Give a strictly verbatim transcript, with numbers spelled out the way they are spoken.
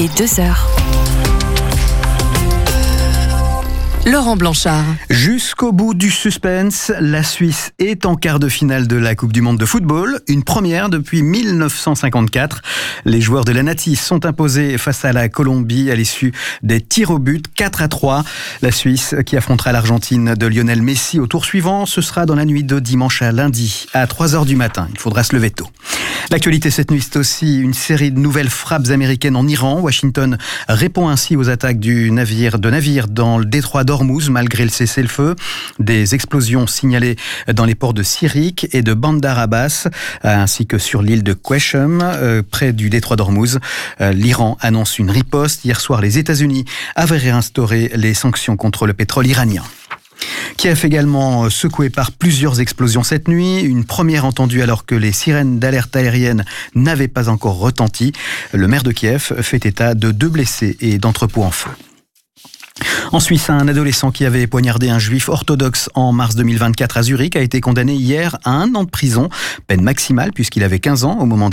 est deux heures. Laurent Blanchard. Jusqu'au bout du suspense, la Suisse est en quart de finale de la Coupe du Monde de football, une première depuis mille neuf cent cinquante-quatre. Les joueurs de la Nati sont imposés face à la Colombie à l'issue des tirs au but quatre à trois. La Suisse qui affrontera l'Argentine de Lionel Messi au tour suivant, ce sera dans la nuit de dimanche à lundi à trois heures du matin. Il faudra se lever tôt. L'actualité cette nuit, c'est aussi une série de nouvelles frappes américaines en Iran. Washington répond ainsi aux attaques du navire, de navires dans le détroit d'Ormuz, malgré le cessez-le-feu. Des explosions signalées dans les ports de Sirik et de Bandar Abbas, ainsi que sur l'île de Qeshm, euh, près du détroit d'Ormuz. Euh, L'Iran annonce une riposte. Hier soir, les États-Unis avaient réinstauré les sanctions contre le pétrole iranien. Kiev également secoué par plusieurs explosions cette nuit. Une première entendue alors que les sirènes d'alerte aérienne n'avaient pas encore retenti. Le maire de Kiev fait état de deux blessés et d'entrepôts en feu. En Suisse, un adolescent qui avait poignardé un juif orthodoxe en mars deux mille vingt-quatre à Zurich a été condamné hier à un an de prison, peine maximale puisqu'il avait quinze ans au moment des